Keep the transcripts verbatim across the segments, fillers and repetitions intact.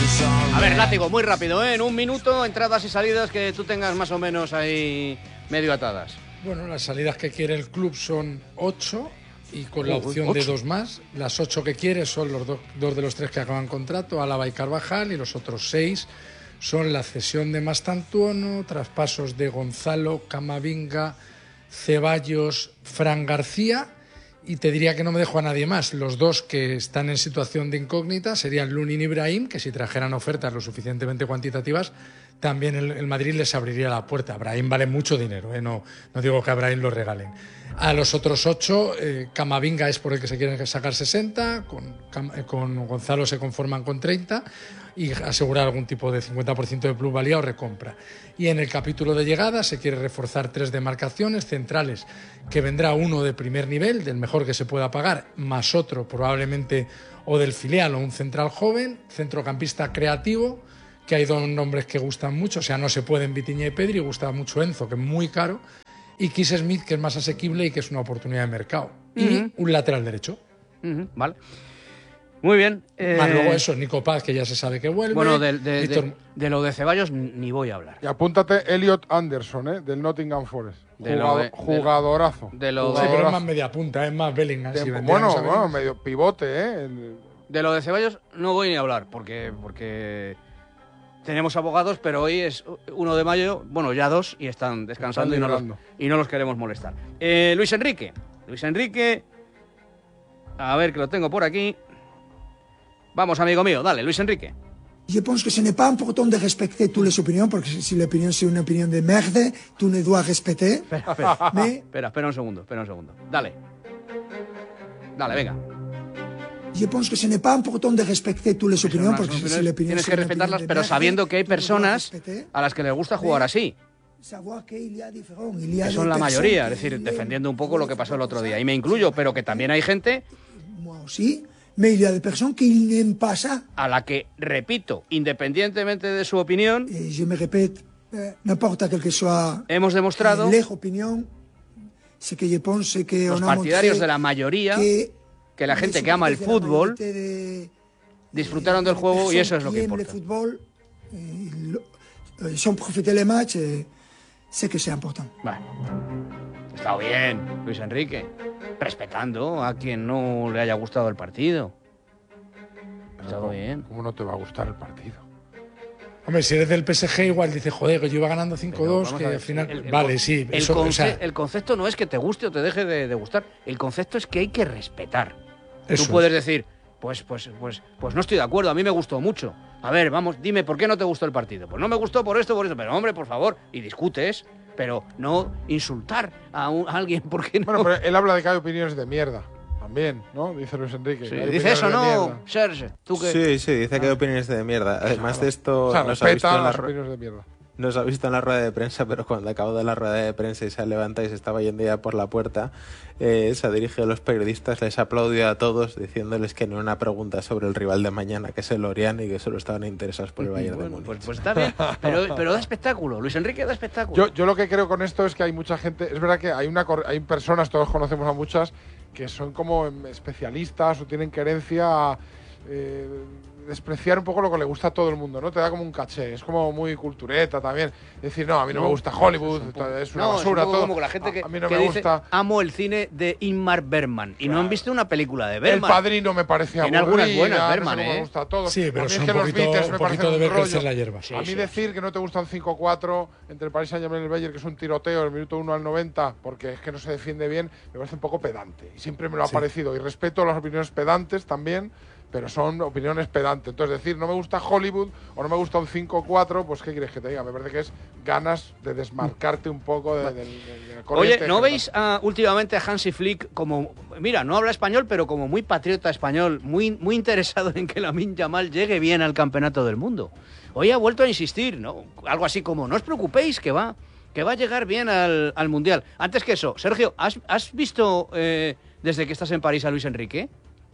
A ver, Látigo, muy rápido, ¿eh? En un minuto, entradas y salidas que tú tengas más o menos ahí medio atadas. Bueno, las salidas que quiere el club son ocho y con la opción ¿ocho? de dos más. Las ocho que quiere son los do, dos de los tres que acaban contrato, Álava y Carvajal, y los otros seis son la cesión de Mastantuono, traspasos de Gonzalo, Camavinga, Ceballos, Fran García, y te diría que no me dejo a nadie más. Los dos que están en situación de incógnita serían Lunin y Brahim, que si trajeran ofertas lo suficientemente cuantitativas, también el, el Madrid les abriría la puerta. Brahim vale mucho dinero, ¿eh? no, no digo que a Brahim lo regalen. A los otros ocho, eh, Camavinga es por el que se quieren sacar sesenta, con, con Gonzalo se conforman con treinta, y asegurar algún tipo de cincuenta por ciento de plusvalía o recompra. Y en el capítulo de llegada se quiere reforzar tres demarcaciones centrales, que vendrá uno de primer nivel, del mejor que se pueda pagar, más otro probablemente o del filial o un central joven, centrocampista creativo, que hay dos nombres que gustan mucho, o sea, no se pueden Vitinha y Pedri, gusta mucho Enzo, que es muy caro, y Kiss Smith, que es más asequible y que es una oportunidad de mercado. Uh-huh. Y un lateral derecho. Uh-huh. Vale. Muy bien. Eh... Más luego eso, Nico Paz, que ya se sabe que vuelve. Bueno, de, de, Víctor... de, de lo de Ceballos ni voy a hablar. Y apúntate Elliot Anderson, ¿eh? Del Nottingham Forest. De Jugado, de, jugadorazo. De lo jugadorazo. Sí, pero es más media punta, es más Bellingham. De, si bueno, bueno, medio pivote, ¿eh? El... De lo de Ceballos no voy ni a hablar, porque, porque tenemos abogados, pero hoy es uno de mayo, bueno, ya dos, y están descansando están y, no los, y no los queremos molestar. Eh, Luis Enrique. Luis Enrique. A ver, que lo tengo por aquí. Vamos, amigo mío, dale, Luis Enrique. Je pense que ce n'est pas important de respecter toutes les opinions, parce que si l'opinion c'est une opinion de merde, tu ne dois respecter. Espera, espera. Mais... espera, espera un segundo, espera un segundo. Dale. Dale, venga. Je pense que ce n'est pas important de respecter toutes les opinions, porque si l'opinion tienes que respetarlas, pero sabiendo que hay personas a las que les gusta jugar así. Que son la mayoría, es decir, defendiendo un poco lo que pasó el otro día. Y me incluyo, pero que también hay gente... Sí. Mais il y a des personnes qui n'aiment pas ça. A la que, repito, independientemente de su opinión, et je me répète, euh, n'importe quel que soit hemos demostrado les opinions, c'est que je pense que los partidarios de la mayoría, que, que la gente que ama el fútbol, de, disfrutaron del juego y eso es lo que importa. Le fútbol, si on profite les matchs, c'est que c'est important. Vale. Está bien, Luis Enrique. Respetando a quien no le haya gustado el partido. Todo bien. ¿Cómo no te va a gustar el partido? Hombre, si eres del P S G igual dices, joder, que yo iba ganando cinco dos, que al final... El, el, vale, sí. El, eso, conce o sea... el concepto no es que te guste o te deje de, de gustar. El concepto es que hay que respetar. Eso Tú puedes es. decir, pues, pues, pues, pues no estoy de acuerdo, a mí me gustó mucho. A ver, vamos, dime, ¿por qué no te gustó el partido? Pues no me gustó por esto, por esto. Pero hombre, por favor, y discutes... Pero no insultar a, un, a alguien porque no... Bueno, pero él habla de que hay opiniones de mierda. También, ¿no? Dice Luis Enrique. Sí, dice eso, ¿no, Serge? ¿Tú qué? Sí, sí, dice que hay opiniones de mierda. Además de esto... O sea, nos ha visto en las la... opiniones de mierda. Nos ha visto en la rueda de prensa, pero cuando acabó de la rueda de prensa y se levanta y se estaba yendo ya por la puerta, eh, se dirige a los periodistas, les aplaudió a todos diciéndoles que no era una pregunta sobre el rival de mañana, que es el Lorient, y que solo estaban interesados por el Bayern bueno, de Múnich. Pues, pues está bien, pero, pero da espectáculo. Luis Enrique da espectáculo. Yo, yo lo que creo con esto es que hay mucha gente, es verdad que hay, una, hay personas, todos conocemos a muchas, que son como especialistas o tienen querencia... Eh, despreciar un poco lo que le gusta a todo el mundo, ¿no? Te da como un caché, es como muy cultureta también. Decir, no, a mí no, no me gusta Hollywood, es, un es una no, basura, es un todo. Como la gente que, a, a mí no que me dice, gusta. Amo el cine de Ingmar Bergman y claro. No han visto una película de Bergman. El Padrino me parece aburrida. En algunas buenas Bergman, no sé ¿eh? Me gusta todo. Sí, pero a mí son es que un los poquito, Beatles un me poquito parecen de un ver crecer rollo. la hierba. Sí, a mí sí, decir sí. que no te gustan cinco cuatro entre el Paris Saint-Germain y el Bayern, que es un tiroteo del minuto uno al noventa, porque es que no se defiende bien, me parece un poco pedante. Y siempre me lo ha sí. parecido. Y respeto las opiniones pedantes también, pero son opiniones pedantes. Entonces, decir, no me gusta Hollywood o no me gusta un cinco cuatro, pues ¿qué quieres que te diga? Me parece que es ganas de desmarcarte un poco de, de, de, de Oye, ¿no veis uh, últimamente a Hansi Flick como, mira, no habla español, pero como muy patriota español, muy, muy interesado en que Lamine Yamal llegue bien al campeonato del mundo? Hoy ha vuelto a insistir, ¿no? Algo así como, no os preocupéis, que va, que va a llegar bien al, al Mundial. Antes que eso, Sergio, ¿has, has visto eh, desde que estás en París a Luis Enrique?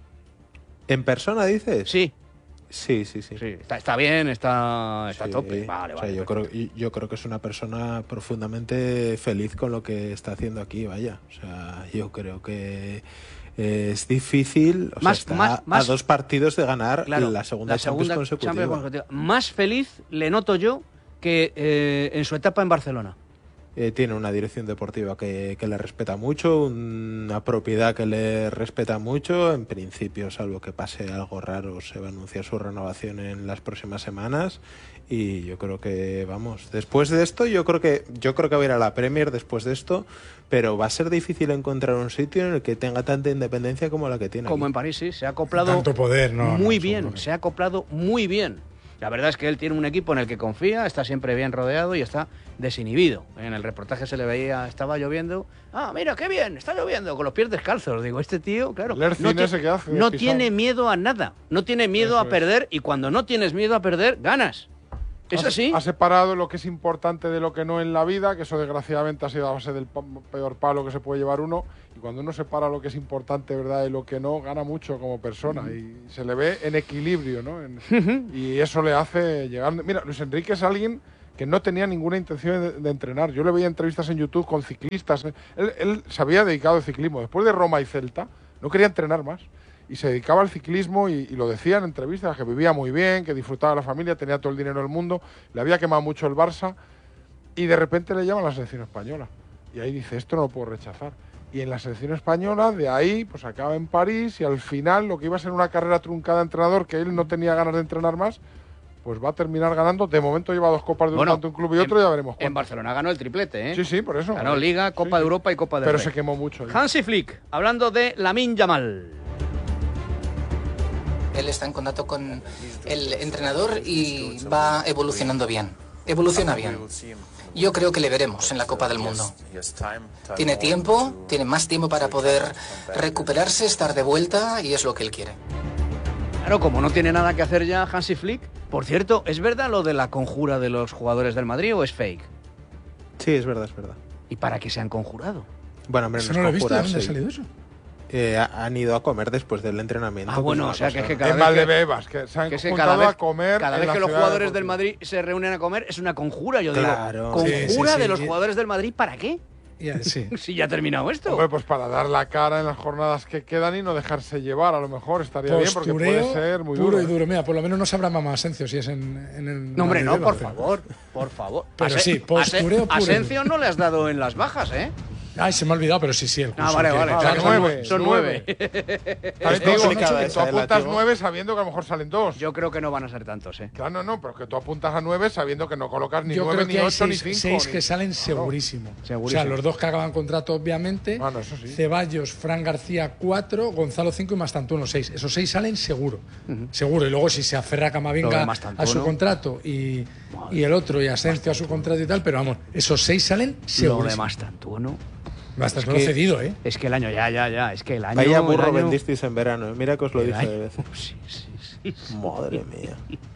¿En persona dices? Sí. Sí, sí, sí. sí está, está bien, está, está sí, tope. Vale, o vale. Sea, yo, creo, yo creo que es una persona profundamente feliz con lo que está haciendo aquí, vaya. O sea, yo creo que Eh, es difícil, o Más- sea, está más- a- más- a dos partidos de ganar Claro, la segunda, Champions consecutiva. Champions consecutiva. Más feliz le noto yo que eh, en su etapa en Barcelona. Eh, tiene una dirección deportiva que, que le respeta mucho, una propiedad que le respeta mucho. En principio, salvo que pase algo raro, se va a anunciar su renovación en las próximas semanas. Y yo creo que, vamos, después de esto, yo creo que yo creo que va a ir a la Premier después de esto, pero va a ser difícil encontrar un sitio en el que tenga tanta independencia como la que tiene Como aquí. en París, sí, se ha acoplado Tanto poder, no, muy no, bien, seguro que- se ha acoplado muy bien. La verdad es que él tiene un equipo en el que confía, está siempre bien rodeado y está desinhibido. En el reportaje se le veía, estaba lloviendo. Ah, mira, qué bien, está lloviendo, con los pies descalzos. Digo, este tío, claro, El Ercin no, ti- ese que hace, no pisado. tiene miedo a nada, no tiene miedo Eso a es. perder y cuando no tienes miedo a perder, ganas. ¿Es Ha- así? Ha separado lo que es importante de lo que no en la vida, que eso desgraciadamente ha sido a base del pa- peor palo que se puede llevar uno. Y cuando uno separa lo que es importante, ¿verdad? Y lo que no, gana mucho como persona. Y se le ve en equilibrio, ¿no? En- y eso le hace llegar. Mira, Luis Enrique es alguien que no tenía ninguna intención de, de entrenar. Yo le veía entrevistas en YouTube con ciclistas. Él, él se había dedicado al ciclismo. Después de Roma y Celta, no quería entrenar más. Y se dedicaba al ciclismo y, y lo decía en entrevistas, que vivía muy bien, que disfrutaba de la familia, tenía todo el dinero del mundo, le había quemado mucho el Barça y de repente le llaman a la selección española. Y ahí dice, esto no lo puedo rechazar. Y en la selección española, de ahí, pues acaba en París y al final lo que iba a ser una carrera truncada de entrenador, que él no tenía ganas de entrenar más, pues va a terminar ganando. De momento lleva dos copas de Bueno, tanto un club y otro, en- ya veremos En cuánto. Barcelona ganó el triplete, ¿eh? Sí, sí, por eso. Ganó Liga, Copa Sí, de sí. Europa y Copa del Pero Rey. se quemó mucho. ahí. Hansi Flick, hablando de Lamine Yamal. Él está en contacto con el entrenador y va evolucionando bien. Evoluciona bien. Yo creo que le veremos en la Copa del Mundo. Tiene tiempo, tiene más tiempo para poder recuperarse, estar de vuelta y es lo que él quiere. Claro, como no tiene nada que hacer ya Hansi Flick. Por cierto, ¿es verdad lo de la conjura de los jugadores del Madrid o es fake? Sí, es verdad, es verdad. ¿Y para qué se han conjurado? Bueno, hombre, Eso no no lo he es visto, ¿de dónde ha conjurarse. salido eso? Eh, ha- han ido a comer después del entrenamiento. Ah, que es bueno, una o sea, que cosa- es que cada En vez que, Valdebebas, que se han que se- juntado cada vez, a comer. cada en vez la que los ciudad jugadores del deportiva. Madrid se reúnen a comer es una conjura, yo Claro. digo. Sí, ¿Conjura sí, sí. de los jugadores del Madrid para qué? Ya, sí. Si ya ha terminado esto. Hombre, pues para dar la cara en las jornadas que quedan y no dejarse llevar, a lo mejor estaría bien, porque puede Postureo ser muy puro duro. y ¿eh? duro. Mira, por lo menos no sabrá Mamá Asencio si es en, en el. No, hombre, no, Valdebebas, por pero- favor, por favor. Pero Ase- sí, postureo Ase- puro. Asencio no le has dado en las bajas, ¿eh? Ay, se me ha olvidado, pero sí, sí. El Ah, curso vale, que- vale. Ah, claro, son son nueve, Son nueve. nueve. También te Es digo, complicada que esa, tú eh, apuntas látigo. nueve sabiendo que a lo mejor salen dos. Yo creo que no van a ser tantos, ¿eh? Claro, no, no, pero que tú apuntas a nueve sabiendo que no colocas ni Yo nueve, creo ni que hay ocho, ni seis, cinco. seis ni- que salen Claro. segurísimo. Segurísimo. O sea, los dos que acaban contrato, obviamente. Bueno, eso sí. Ceballos, Fran García, cuatro, Gonzalo, cinco y Mastantuono, seis. Esos seis salen seguro. Seguro. Y luego, si se aferra Lo Camavinga de Mastantuono. a su contrato y, y el otro y Asencio a su contrato y tal, pero vamos, esos seis salen Lo seguro. de Mastantuono. Mastantuono Es que- cedido, ¿eh? Es que el año, ya, ya, ya. Es que el año. Vaya el burro año- vendisteis en verano. eh. Mira que os lo el dije año- de veces. Sí, sí, sí, sí. Madre mía.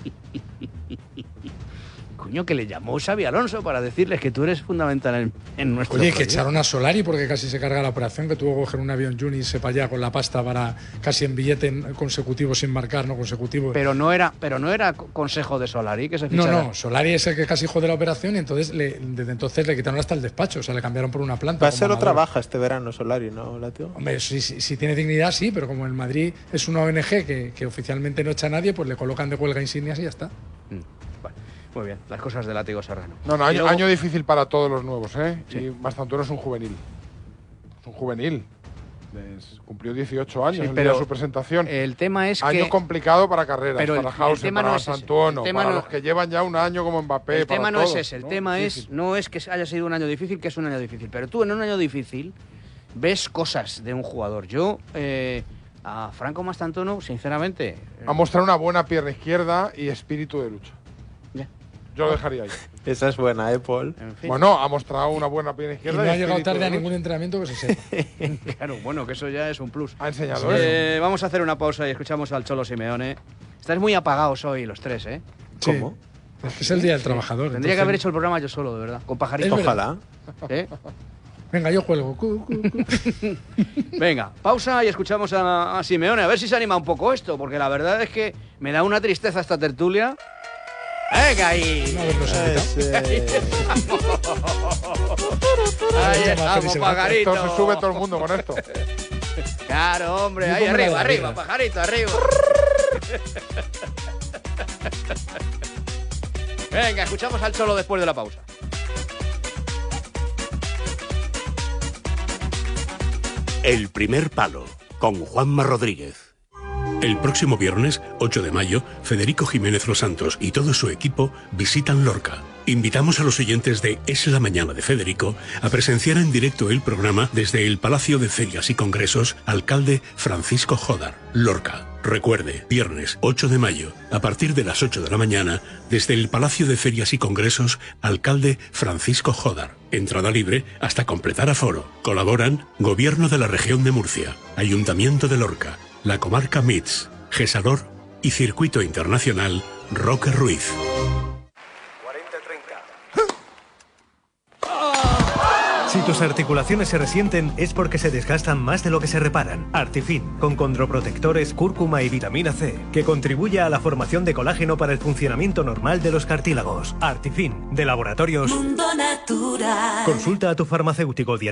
Coño, que le llamó Xavi Alonso para decirles que tú eres fundamental en, en nuestro Oye, que proyecto. echaron a Solari porque casi se carga la operación, que tuvo que coger un avión Juni y irse para allá con la pasta para casi en billete consecutivo sin marcar, no consecutivo. Pero no era, pero no era consejo de Solari que se No, fichara. no, Solari es el que casi jode la operación y entonces le- desde entonces le quitaron hasta el despacho, o sea, le cambiaron por una planta. Va a como ser otra Amador. baja este verano, Solari, ¿no, Latio? Hombre, si, si- si tiene dignidad, sí, pero como el Madrid es una O N G que, que oficialmente no echa a nadie, pues le colocan de huelga insignias y ya está. Mm, vale. Muy bien, las cosas de Látigo Serrano. No, no, Y año, luego- año difícil para todos los nuevos, ¿eh? Sí. Y Mastantuono es un juvenil. Es un juvenil. Es- cumplió dieciocho años Sí, el pero día de su presentación. El tema es Año que complicado para carreras, Pero el- para el Hauser, tema para no es ese. Mastantuono, El tema para no- los que llevan ya un año como Mbappé. el tema para no todos, es ese, el ¿no? tema Sí, es sí. no es que haya sido un año difícil, que es un año difícil, pero tú en un año difícil ves cosas de un jugador. Yo eh, a Franco Mastantuono, sinceramente, eh, Ha mostrado una buena pierna izquierda y espíritu de lucha. ya, Yo lo dejaría ahí. Esa es buena, ¿eh, Paul? en fin. Bueno, ha mostrado una buena pierna Y izquierda. no ha y llegado espíritu tarde de a lucha. ningún entrenamiento que se sepa. Claro, bueno, que eso ya es un plus. Ha enseñado eso. Eh, vamos a hacer una pausa y escuchamos al Cholo Simeone. Estáis muy apagados hoy los tres, ¿eh? Sí. ¿Cómo? Es que es el día del trabajador. Tendría que haber hecho entonces- el programa yo solo, de verdad, con pajaritos. Es verdad. Ojalá. ¿Eh? Venga, yo juego. Cu, cu, cu. Venga, pausa y escuchamos a, a Simeone, a ver si se anima un poco esto, porque la verdad es que me da una tristeza esta tertulia. ¡Venga ahí! Una vez los he quitado. Ese- Ahí Esto va a hacer estamos, ese- pajarito. Esto se sube todo el mundo con esto. Claro, hombre, Yo ahí como la arriba, de arriba, arriba. pajarito, arriba. Venga, escuchamos al Cholo después de la pausa. El primer palo, con Juanma Rodríguez. El próximo viernes, ocho de mayo, Federico Jiménez Los Santos y todo su equipo visitan Lorca. Invitamos a los oyentes de Es la Mañana de Federico a presenciar en directo el programa desde el Palacio de Ferias y Congresos Alcalde Francisco Jódar, Lorca. Recuerde, viernes ocho de mayo, a partir de las ocho de la mañana, desde el Palacio de Ferias y Congresos Alcalde Francisco Jódar. Entrada libre hasta completar aforo. Colaboran Gobierno de la Región de Murcia, Ayuntamiento de Lorca, la Comarca Mits, Gesalor y Circuito Internacional Roque Ruiz. Si tus articulaciones se resienten es porque se desgastan más de lo que se reparan. Artifin, con condroprotectores, cúrcuma y vitamina C, que contribuye a la formación de colágeno para el funcionamiento normal de los cartílagos. Artifin, de Laboratorios Mundo Natural. Consulta a tu farmacéutico dietista.